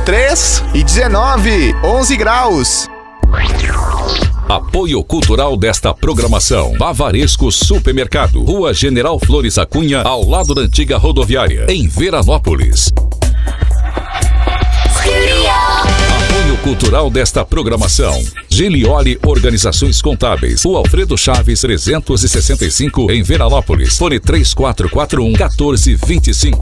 3 e 19, 11 graus. Apoio cultural desta programação: Bavaresco Supermercado, Rua General Flores Acunha, ao lado da antiga rodoviária, em Veranópolis. Apoio cultural desta programação: Gilioli Organizações Contábeis, Rua Alfredo Chaves 365, em Veranópolis. Fone 3441-1425.